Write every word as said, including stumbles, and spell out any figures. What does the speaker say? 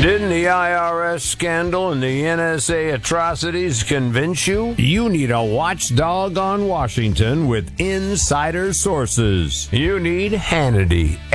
Didn't the I R S scandal and the N S A atrocities convince you? You need a watchdog on Washington with insider sources. You need Hannity.